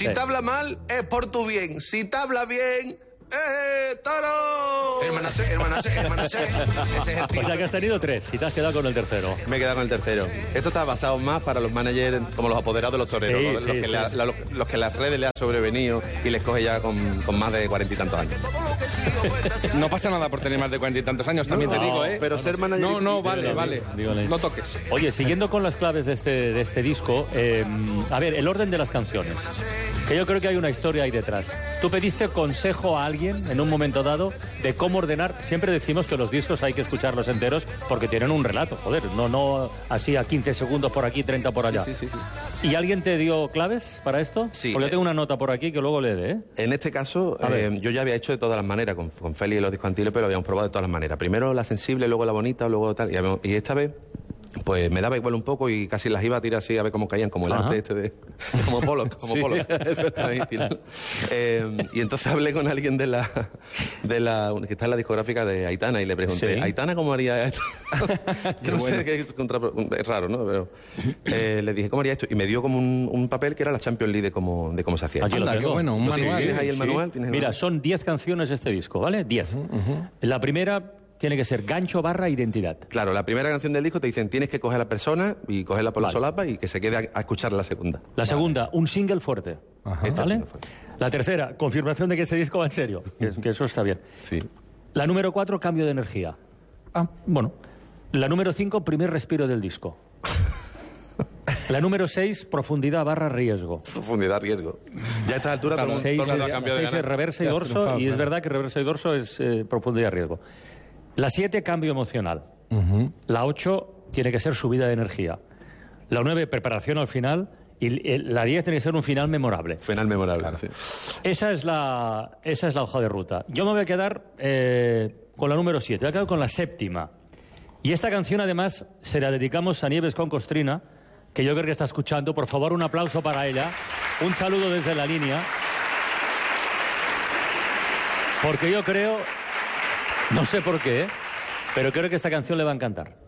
Si te habla mal, es por tu bien. Si te habla bien... ¡Toro! Hermanache. Ese es el tío. O sea que has tenido 3 y te has quedado con el tercero. Me he quedado con el tercero. Esto está basado más para los managers como los apoderados de los toreros, los que las redes le ha sobrevenido y les coge ya con más de 40 y tantos años. No pasa nada por tener más de 40 y tantos años, también te digo, ¿eh? Pero ser manager... No, vale. No toques. Oye, siguiendo con las claves de este disco, a ver, el orden de las canciones. Que yo creo que hay una historia ahí detrás. Tú pediste consejo a alguien en un momento dado de cómo ordenar. Siempre decimos que los discos hay que escucharlos enteros porque tienen un relato, joder, no así a 15 segundos por aquí, 30 por allá. Sí. ¿Y alguien te dio claves para esto? Sí. Porque yo tengo una nota por aquí que luego lee, ¿eh? En este caso, yo ya había hecho de todas las maneras, con Félix y los discos antiguos, pero lo habíamos probado de todas las maneras. Primero la sensible, luego la bonita, luego tal. Y esta vez... pues me daba igual un poco y casi las iba a tirar así a ver cómo caían, como el arte este de... como Pollock. Y entonces hablé con alguien de la que está en la discográfica de Aitana y le pregunté, ¿Sí? ¿Aitana cómo haría esto? Yo no sé, que es raro, ¿no? Pero le dije, ¿cómo haría esto? Y me dio como un papel que era la Champions League de cómo se hacía. Aquí lo Anda, tengo. qué bueno, un manual. ¿Tienes ahí el manual? Mira, son 10 canciones este disco, ¿vale? 10. La primera tiene que ser gancho / identidad. Claro, la primera canción del disco te dicen tienes que coger a la persona y cogerla por la solapa y que se quede a escuchar la segunda. La segunda, un single fuerte. Esta ¿Vale? sí me fue. La tercera, confirmación de que este disco va en serio. Que eso está bien. Sí. La número 4, cambio de energía. Bueno. La número 5, primer respiro del disco. La número 6, profundidad / riesgo. Profundidad, riesgo. Ya a esta altura todo el mundo 6 ha cambiado de es ganas. reversa y Ya has dorso, triunfado, y es claro. verdad que reversa y dorso es profundidad y riesgo. La 7, cambio emocional. La 8, tiene que ser subida de energía. La 9, preparación al final. Y la 10 tiene que ser un final memorable. Final memorable. Claro. Sí. Esa es la hoja de ruta. Yo me voy a quedar con la número 7. Voy a quedar con la 7ª. Y esta canción, además, se la dedicamos a Nieves con Costrina, que yo creo que está escuchando. Por favor, un aplauso para ella. Un saludo desde la línea. Porque yo creo, no sé por qué, pero creo que esta canción le va a encantar.